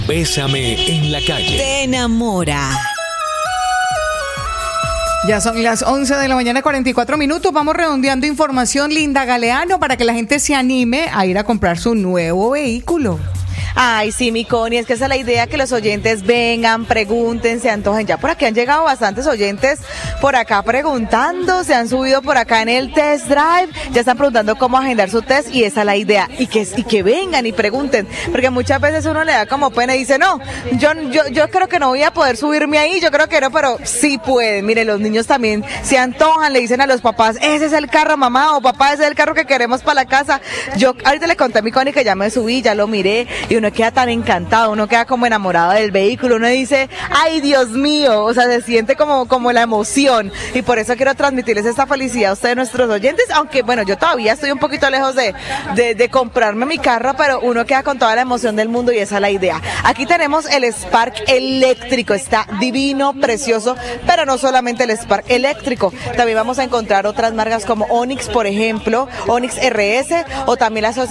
Bésame en la calle. Te enamora. Ya son las 11 de la mañana, 44 minutos. Vamos redondeando información, Linda Galeano, para que la gente se anime a ir a comprar su nuevo vehículo. Ay, sí, mi Connie, es que esa es la idea, que los oyentes vengan, pregunten, se antojen. Ya por aquí han llegado bastantes oyentes por acá preguntando, se han subido por acá en el test drive, ya están preguntando cómo agendar su test y esa es la idea. Y que vengan y pregunten, porque muchas veces uno le da como pena y dice, no, yo creo que no voy a poder subirme ahí, yo creo que no, pero sí pueden. Mire, los niños también se antojan, le dicen a los papás, ese es el carro, mamá, o papá, ese es el carro que queremos para la casa. Yo ahorita le conté a mi Connie que ya me subí, ya lo miré, y uno queda tan encantado, uno queda como enamorado del vehículo, uno dice, ay Dios mío, o sea, se siente como la emoción, y por eso quiero transmitirles esta felicidad a ustedes, nuestros oyentes, aunque bueno, yo todavía estoy un poquito lejos de comprarme mi carro, pero uno queda con toda la emoción del mundo y esa es la idea. Aquí tenemos el Spark eléctrico, está divino, precioso, pero no solamente el Spark eléctrico, también vamos a encontrar otras marcas como Onix, por ejemplo, Onix RS, o también la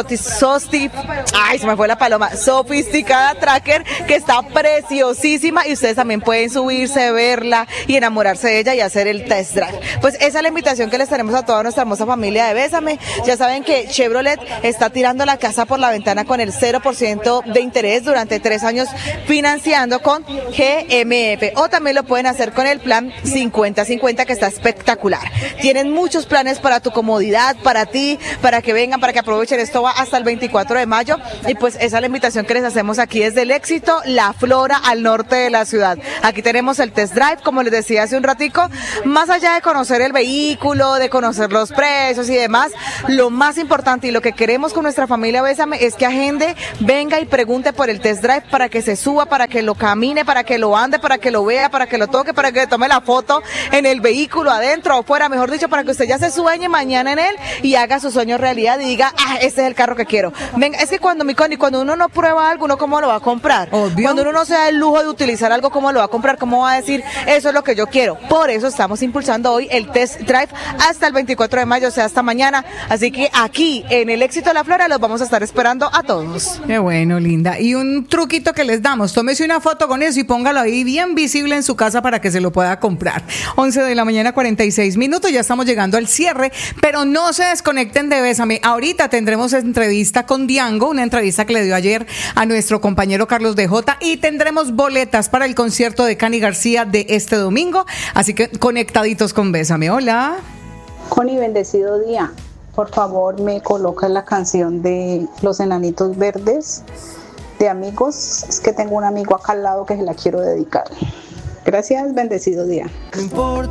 sofisticada Tracker, que está preciosísima, y ustedes también pueden subirse, verla y enamorarse de ella y hacer el test drive. Pues esa es la invitación que les tenemos a toda nuestra hermosa familia de Bésame. Ya saben que Chevrolet está tirando la casa por la ventana con el 0% de interés durante 3 años, financiando con GMF, o también lo pueden hacer con el plan 50-50, que está espectacular. Tienen muchos planes para tu comodidad, para ti, para que vengan, para que aprovechen. Esto va hasta el 24 de mayo y pues esa es la invitación que les hacemos aquí desde el Éxito, La Flora, al norte de la ciudad. Aquí tenemos el test drive, como les decía hace un ratico, más allá de conocer el vehículo, de conocer los precios y demás, lo más importante y lo que queremos con nuestra familia Bésame es que agende, venga y pregunte por el test drive para que se suba, para que lo camine, para que lo ande, para que lo vea, para que lo toque, para que le tome la foto en el vehículo, adentro o fuera, mejor dicho, para que usted ya se sueñe mañana en él y haga su sueño realidad y diga, este es el carro que quiero. Venga, es que cuando uno no prueba algo, ¿uno cómo lo va a comprar? Obvio. Cuando uno no se da el lujo de utilizar algo, ¿cómo lo va a comprar? ¿Cómo va a decir, eso es lo que yo quiero? Por eso estamos impulsando hoy el test drive hasta el 24 de mayo, o sea, hasta mañana. Así que aquí, en el Éxito de La Flora, los vamos a estar esperando a todos. Qué bueno, Linda. Y un truquito que les damos, tómese una foto con eso y póngalo ahí bien visible en su casa para que se lo pueda comprar. 11 de la mañana, 46 minutos, ya estamos llegando al cierre, pero no se desconecten de Bésame. Ahorita tendremos entrevista con Diango, una entrevista que le dio ayer a nuestro compañero Carlos DJ, y tendremos boletas para el concierto de Cani García de este domingo, así que conectaditos con Bésame. Hola. Connie, bendecido día. Por favor, me colocas la canción de Los Enanitos Verdes de Amigos. Es que tengo un amigo acá al lado que se la quiero dedicar. Gracias, bendecido día. No importa.